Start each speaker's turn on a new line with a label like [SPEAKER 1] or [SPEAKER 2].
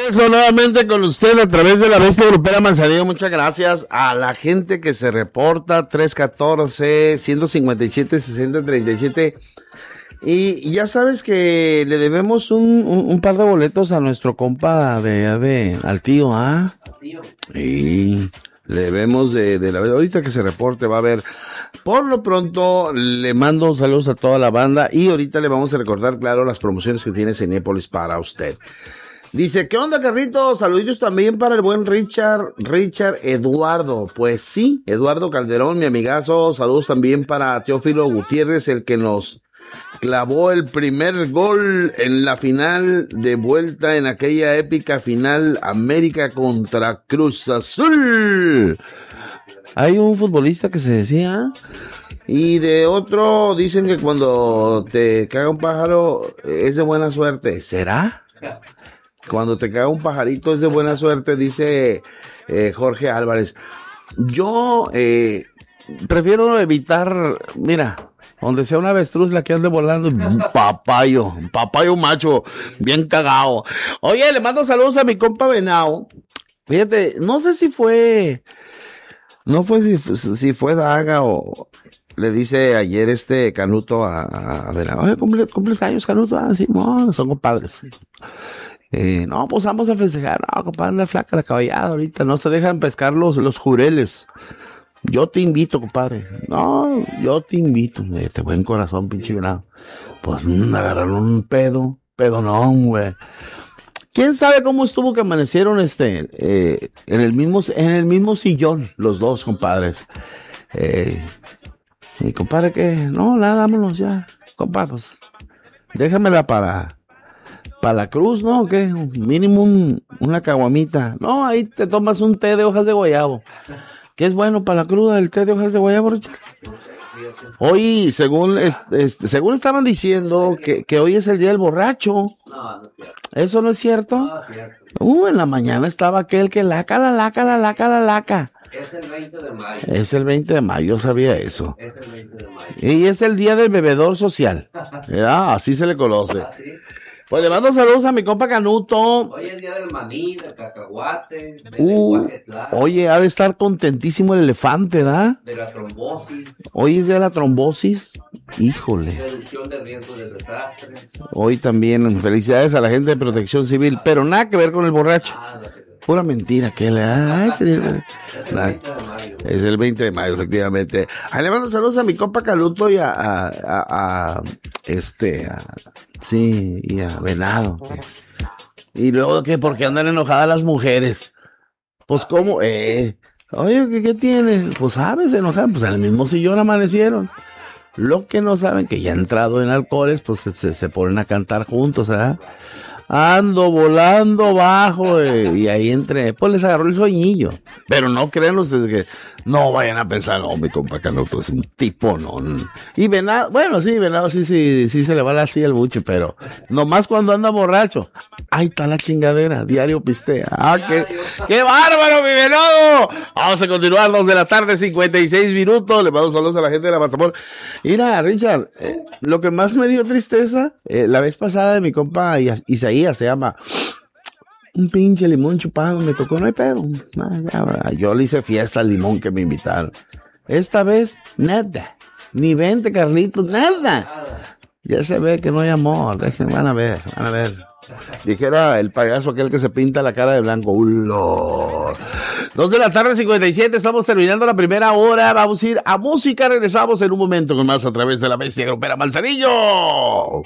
[SPEAKER 1] regreso nuevamente con usted a través de la Bestia Grupera Manzanillo. Muchas gracias a la gente que se reporta 314-157-6037. Y ya sabes que le debemos un par de boletos a nuestro compa al tío, ¿ah? Y le debemos de la ahorita que se reporte va a haber. Por lo pronto le mando saludos a toda la banda y ahorita le vamos a recordar, claro, las promociones que tiene Cinépolis para usted. Dice, ¿qué onda, Carlitos? Saluditos también para el buen Richard Eduardo. Pues sí, Eduardo Calderón, mi amigazo. Saludos también para Teófilo Gutiérrez, el que nos clavó el primer gol en la final de vuelta en aquella épica final América contra Cruz Azul. Hay un futbolista que se decía, y de otro dicen que cuando te caga un pájaro es de buena suerte. ¿Será? Cuando te caga un pajarito es de buena suerte, dice Jorge Álvarez. Yo prefiero evitar, mira, donde sea una avestruz la que ande volando, un papayo macho, bien cagado. Oye, le mando saludos a mi compa Venao. Fíjate, no sé si fue Daga o le dice ayer Canuto a Venao, oye, cumples años, Canuto. Ah, sí, no, son compadres. No, pues vamos a festejar. No, compadre, anda flaca la caballada ahorita. No se dejan pescar los jureles. Yo te invito, compadre. No, yo te invito. Este buen corazón, pinche venado. Pues agarraron un pedonón, güey. ¿Quién sabe cómo estuvo que amanecieron en el mismo sillón, los dos, compadres? Y compadre, ¿qué? No, nada, vámonos ya. Compadre, pues, déjamela para la cruz, ¿no? ¿Qué? Mínimo una caguamita. No, ahí te tomas un té de hojas de guayabo. ¿Qué es bueno para la cruda el té de hojas de guayabo, Richard? Hoy, según estaban diciendo que hoy es el día del borracho.
[SPEAKER 2] No, no es cierto.
[SPEAKER 1] ¿Eso no es cierto?
[SPEAKER 2] No, es cierto.
[SPEAKER 1] En la mañana estaba aquel que laca.
[SPEAKER 2] Es el 20 de mayo.
[SPEAKER 1] Es el 20 de mayo, yo sabía eso.
[SPEAKER 2] Es el 20 de mayo.
[SPEAKER 1] Y es el día del bebedor social. Así se le conoce.
[SPEAKER 2] ¿Ah, sí?
[SPEAKER 1] Pues le mando saludos a mi compa Canuto.
[SPEAKER 2] Hoy es el día del maní, del cacahuate, del lenguaje claro,
[SPEAKER 1] Oye, ha de estar contentísimo el elefante, ¿verdad?
[SPEAKER 2] de la trombosis,
[SPEAKER 1] Hoy es día de la trombosis. Híjole.
[SPEAKER 2] reducción de riesgo de desastres.
[SPEAKER 1] Hoy también felicidades a la gente de Protección Civil, pero nada que ver con el borracho.
[SPEAKER 2] Nada que ver.
[SPEAKER 1] Pura mentira que le
[SPEAKER 2] Es el 20 de mayo.
[SPEAKER 1] Es el 20 de mayo, efectivamente. Ahí le mando saludos a mi compa Caluto y a Venado. Y luego, ¿qué? ¿Por qué andan enojadas las mujeres? Pues, ¿cómo? Oye, ¿qué tiene? Pues, ¿sabes? Se enojan. Pues, en el mismo sillón amanecieron. Lo que no saben, que ya entrado en alcoholes, pues, se ponen a cantar juntos, ¿verdad? Ando volando bajo, y ahí pues les agarró el sueñillo. Pero no crean ustedes que no vayan a pensar, no, mi compa Canuto es un tipo, no. Y Venado, bueno, sí, Venado sí se le va la silla al buche, pero nomás cuando anda borracho. Ahí está la chingadera, diario pistea. ¡Qué bárbaro, mi Venado! Vamos a continuar, 2 de la tarde, 56 minutos. Le mando saludos a la gente de la Matamor. Mira, Richard, lo que más me dio tristeza, la vez pasada de mi compa Isaías, se llama un pinche limón chupado, me tocó, no hay pedo. Yo le hice fiesta al limón que me invitaron. Esta vez, nada. Ni 20, Carlitos, nada. Ya se ve que no hay amor. Van a ver. Dijera el payaso aquel que se pinta la cara de blanco. 2 de la tarde, 57, estamos terminando la primera hora. Vamos a ir a música, regresamos en un momento con más a través de la Bestia Grupera Manzanillo.